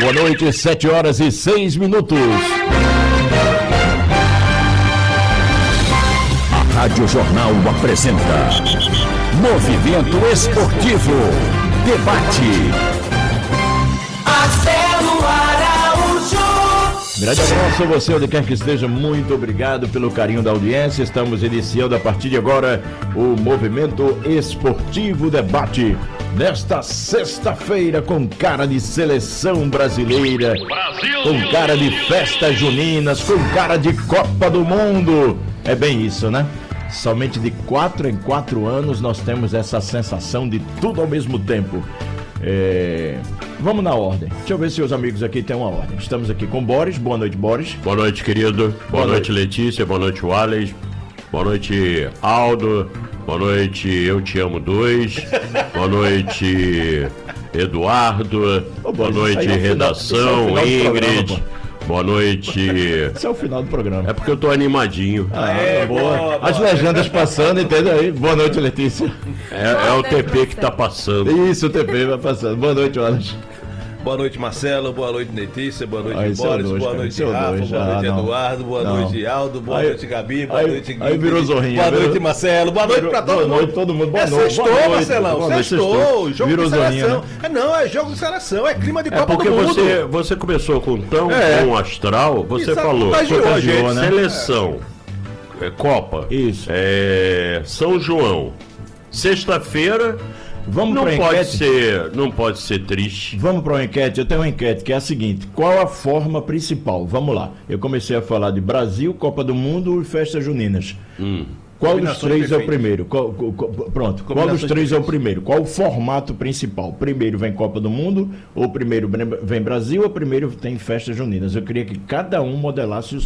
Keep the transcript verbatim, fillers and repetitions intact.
Boa noite, sete horas e seis minutos. A Rádio Jornal apresenta Movimento Esportivo Debate. Marcelo Araújo. Grande abraço a você, onde quer que esteja, muito obrigado pelo carinho da audiência. Estamos iniciando a partir de agora o Movimento Esportivo Debate. Nesta sexta-feira, com cara de seleção brasileira, Brasil, com cara de festas juninas, com cara de Copa do Mundo. É bem isso, né? Somente de quatro em quatro anos nós temos essa sensação de tudo ao mesmo tempo. É... Vamos na ordem. Deixa eu ver se os amigos aqui têm uma ordem. Estamos aqui com Boris. Boa noite, Boris. Boa noite, querido. Boa, Boa noite, noite, Letícia. Boa noite, Wallace. Boa noite, Aldo. Boa noite, Eu Te Amo dois. Boa noite, Eduardo. Oh, boa noite, redação, final, Ingrid. Boa noite. Esse é o final do programa. É porque eu tô animadinho. Ah, é, boa. boa. As boa. legendas passando, entendeu aí? Boa noite, Letícia. É, é o T P que tá passando. Isso, o T P vai passando. Boa noite, Wallace. Boa noite, Marcelo. Boa noite, Letícia. Boa noite, aí, Boris. Dois, boa noite, Rafa. Dois, boa noite, ah, Eduardo. Boa não. noite, Aldo. Boa aí, noite, Gabi. Boa aí, noite, Guilherme. Aí virou zorrinho. Boa virou... noite, Marcelo. Boa noite pra todo boa mundo. Boa noite, todo mundo. Boa é noite. Sextou, Boa noite, Marcelão. boa noite, Sextou. Jogo virou de seleção. zorrinho, né? É, não, é jogo de seleção. É clima de é Copa porque do Mundo. Você, você começou com tão é. bom astral, você Isso falou. contagiou, gente, né? Seleção. É. Copa. Isso. É, São João. Sexta-feira. Vamos não pra pode enquete? ser, não pode ser triste. Vamos para uma enquete. Eu tenho uma enquete que é a seguinte: qual a forma principal? Vamos lá. Eu comecei a falar de Brasil, Copa do Mundo e festas juninas. Hum. Qual dos três perfeita. é o primeiro? Qual, qual, qual, pronto. Qual dos três perfeitas. é o primeiro? Qual o formato principal? Primeiro vem Copa do Mundo, ou primeiro vem Brasil, ou primeiro tem festas juninas? Eu queria que cada um modelasse o